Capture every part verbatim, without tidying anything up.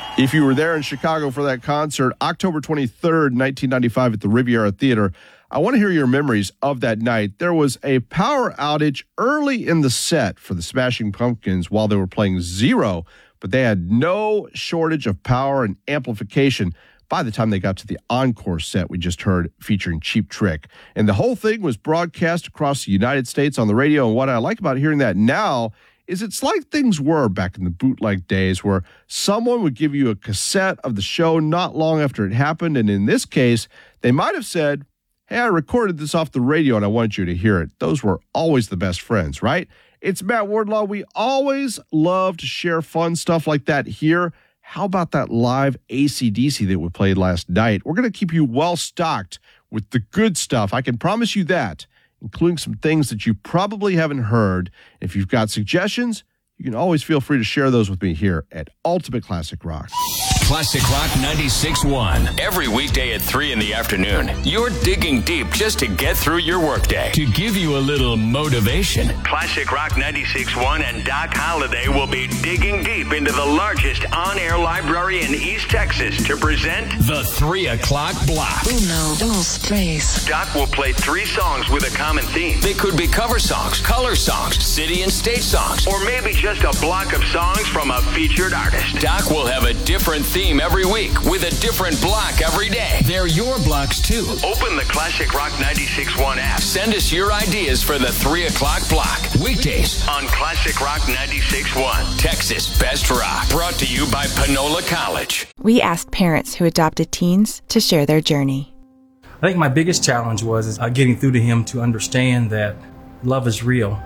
If you were there in Chicago for that concert, October twenty-third, nineteen ninety-five at the Riviera Theater, I want to hear your memories of that night. There was a power outage early in the set for the Smashing Pumpkins while they were playing Zero, but they had no shortage of power and amplification by the time they got to the encore set we just heard featuring Cheap Trick. And the whole thing was broadcast across the United States on the radio. And what I like about hearing that now is it's like things were back in the bootleg days where someone would give you a cassette of the show not long after it happened. And in this case, they might have said, hey, I recorded this off the radio and I want you to hear it. Those were always the best friends, right? It's Matt Wardlaw. We always love to share fun stuff like that here. How about that live A C D C that we played last night? We're going to keep you well stocked with the good stuff. I can promise you that, including some things that you probably haven't heard. If you've got suggestions, you can always feel free to share those with me here at Ultimate Classic Rock. Classic Rock ninety-six point one. Every weekday at three in the afternoon, you're digging deep just to get through your workday. To give you a little motivation. Classic Rock ninety-six point one and Doc Holliday will be digging deep into the largest on-air library in East Texas to present the three o'clock block. Uno, dos, tres. Doc will play three songs with a common theme. They could be cover songs, color songs, city and state songs, or maybe just a block of songs from a featured artist. Doc will have a different theme every week with a different block every day. They're your blocks too. Open the Classic Rock ninety-six point one app. Send us your ideas for the three o'clock block. Weekdays on Classic Rock ninety-six point one. Texas Best Rock. Brought to you by Panola College. We asked parents who adopted teens to share their journey. I think my biggest challenge was is, uh, getting through to him to understand that love is real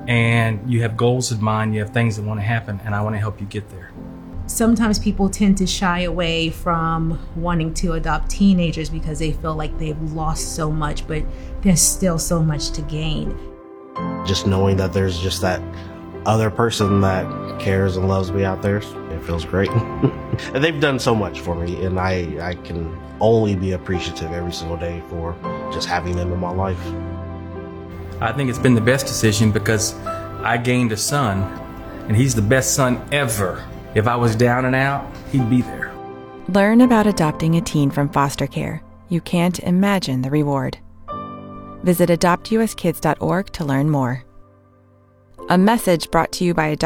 and you have goals in mind, you have things that want to happen, and I want to help you get there. Sometimes people tend to shy away from wanting to adopt teenagers because they feel like they've lost so much, but there's still so much to gain. Just knowing that there's just that other person that cares and loves me out there, it feels great. And they've done so much for me, and I, I can only be appreciative every single day for just having them in my life. I think it's been the best decision because I gained a son, and he's the best son ever. If I was down and out, he'd be there. Learn about adopting a teen from foster care. You can't imagine the reward. Visit adopt u s kids dot org to learn more. A message brought to you by Adopt